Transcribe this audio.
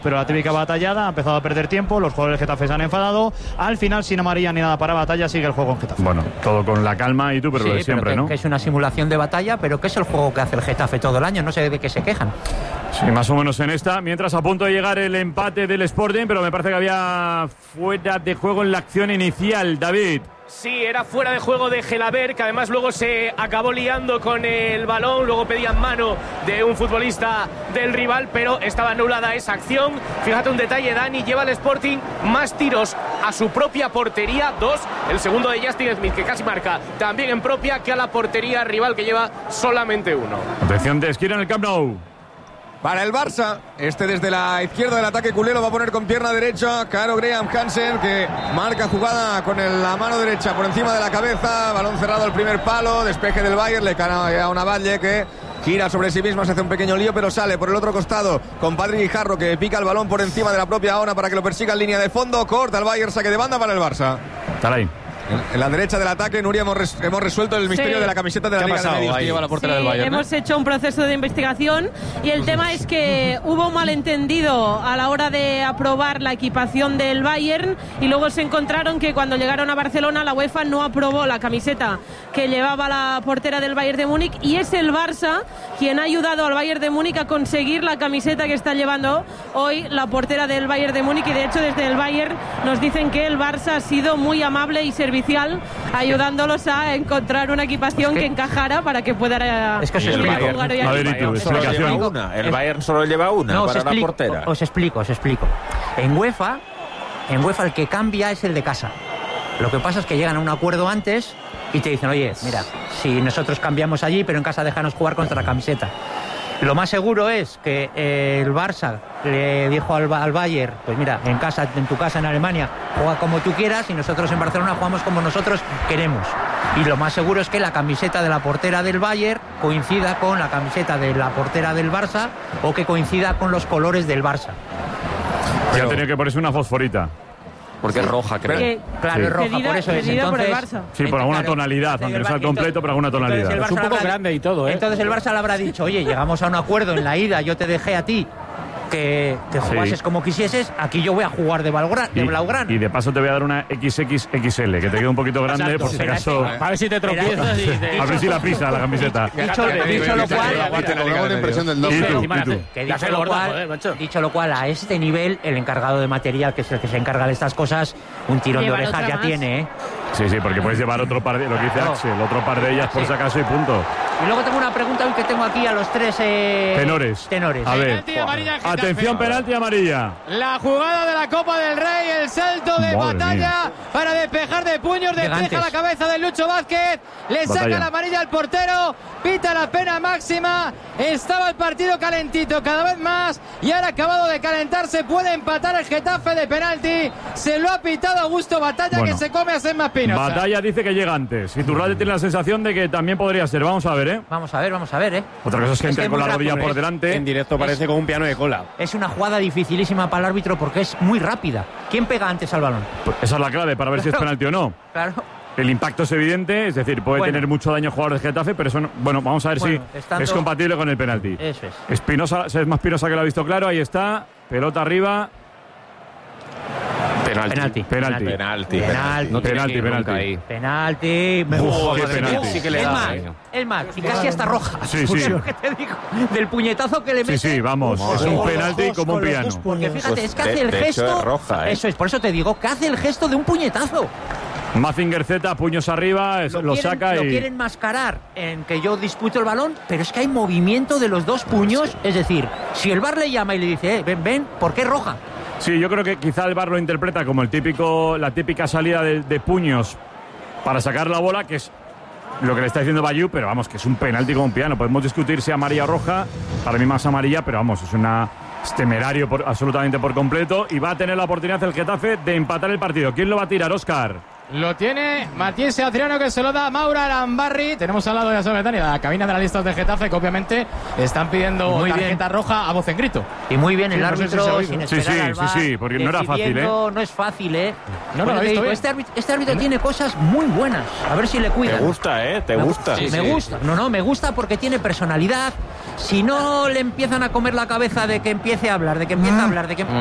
Pero la típica batallada, ha empezado a perder tiempo, los jugadores del Getafe se han enfadado, al final sin amarilla ni nada para batalla sigue el juego en Getafe. Bueno, todo con la calma y tú, pero lo de siempre, ¿no? Que es una simulación de batalla, pero que es el juego que hace el Getafe todo el año, no sé de qué se quejan. Sí, más o menos en esta, mientras a punto de llegar el empate del Sporting, pero me parece que había fuera de juego en la acción inicial, David. Sí, era fuera de juego de Gelabert, que además luego se acabó liando con el balón, luego pedían mano de un futbolista del rival, pero estaba anulada esa acción. Fíjate un detalle, Dani, lleva el Sporting más tiros a su propia portería, 2, el segundo de Justin Smith, que casi marca también en propia, que a la portería rival, que lleva solamente 1. Atención de esquina en el Camp Nou. Para el Barça, desde la izquierda del ataque culé lo va a poner con pierna derecha. Caro Graham Hansen, que marca jugada con la mano derecha por encima de la cabeza. Balón cerrado al primer palo, despeje del Bayern, le cae a una Valle que gira sobre sí misma, se hace un pequeño lío, pero sale por el otro costado con Padre Guijarro, que pica el balón por encima de la propia Ona para que lo persiga en línea de fondo. Corta el Bayern, saque de banda para el Barça. Está ahí. En la derecha del ataque, Nuria, hemos resuelto el misterio de la camiseta de la Liga de Medios que lleva la portera del Bayern. Hemos hecho un proceso de investigación y el tema es que hubo un malentendido a la hora de aprobar la equipación del Bayern y luego se encontraron que cuando llegaron a Barcelona la UEFA no aprobó la camiseta que llevaba la portera del Bayern de Múnich y es el Barça quien ha ayudado al Bayern de Múnich a conseguir la camiseta que está llevando hoy la portera del Bayern de Múnich y de hecho desde el Bayern nos dicen que el Barça ha sido muy amable y servicial ayudándolos a encontrar una equipación que encajara para que pueda es que el Bayern solo lleva una para la portera. Os explico. En UEFA el que cambia es el de casa. Lo que pasa es que llegan a un acuerdo antes y te dicen, oye, mira, si nosotros cambiamos allí, pero en casa déjanos jugar contra la camiseta. Lo más seguro es que el Barça le dijo al Bayern, pues mira, en tu casa en Alemania, juega como tú quieras y nosotros en Barcelona jugamos como nosotros queremos. Y lo más seguro es que la camiseta de la portera del Bayern coincida con la camiseta de la portera del Barça o que coincida con los colores del Barça. Ya tenía que ponerse una fosforita. Porque es roja, creo. Claro, es roja, por eso es. Entonces, sí, por alguna tonalidad, aunque no sea completo, por alguna tonalidad. Es un poco grande y todo, ¿eh? Entonces el Barça le habrá dicho, oye, llegamos a un acuerdo en la ida, yo te dejé a ti que jugases como quisieses, aquí yo voy a jugar de blaugrana. Y de paso te voy a dar una XXXL, que te quede un poquito grande, por si acaso. A ver si te tropiezas. A ver si la pisa la camiseta. Dicho lo cual, a este nivel, el encargado de material, que es el que se encarga de estas cosas, un tirón de orejas ya tiene, ¿eh? Sí, porque puedes llevar otro par de, lo que dice Axel, otro par de ellas por si acaso y punto. Y luego tengo una pregunta hoy que tengo aquí a los tres tenores. A ver, atención, penalti amarilla. La jugada de la Copa del Rey, el salto de batalla para despejar de puños, despeja la cabeza de Lucho Vázquez, le saca la amarilla al portero, pita la pena máxima, estaba el partido calentito cada vez más y ahora acabado de calentarse, puede empatar el Getafe de penalti, se lo ha pitado Augusto Batalla, que se come a Sema Espinosa. Batalla dice que llega antes, y Turralde tiene la sensación de que también podría ser, vamos a ver, ¿eh? Vamos a ver, Otra cosa es que entre con la rodilla por delante. En directo parece como un piano de cola. Es una jugada dificilísima para el árbitro porque es muy rápida. ¿Quién pega antes al balón? Pues esa es la clave para ver si es penalti o no. Claro. El impacto es evidente, es decir, puede tener mucho daño al jugador de Getafe, pero eso no, vamos a ver si es compatible con el penalti. Eso es. Espinosa, es más Espinosa que lo ha visto claro, ahí está, pelota arriba. Penalti. Es más, y casi hasta roja. Sí. Lo que te digo, del puñetazo que le mete. Sí, vamos, es un penalti como un piano. Porque fíjate, es que hace el gesto. Roja, Eso es, por eso te digo, que hace el gesto de un puñetazo. Mazinger Z, puños arriba, lo saca y... Lo quieren mascarar en que yo disputo el balón, pero es que hay movimiento de los dos puños. Es decir, si el VAR le llama y le dice, ven, ¿por qué roja? Sí, yo creo que quizá el VAR lo interpreta como la típica salida de puños para sacar la bola, que es lo que le está diciendo Bayou, pero vamos, que es un penalti con un piano. Podemos discutir si amarilla o roja, para mí más amarilla, pero vamos, es temerario absolutamente por completo, y va a tener la oportunidad el Getafe de empatar el partido. ¿Quién lo va a tirar, Óscar? Lo tiene Matías Adriano, que se lo da a Maura Arambarri. Tenemos al lado de la secretaria la cabina de analistas de Getafe, que obviamente están pidiendo tarjeta roja a voz en grito. Y muy bien el árbitro, sin esperar al VAR, sí, porque no era fácil, ¿eh? No es fácil, ¿eh? No, lo he visto bien. Este árbitro tiene cosas muy buenas. A ver si le cuida. Te gusta, ¿eh? Te gusta. Sí, me gusta. No, me gusta porque tiene personalidad. Si no le empiezan a comer la cabeza de que empiece a hablar,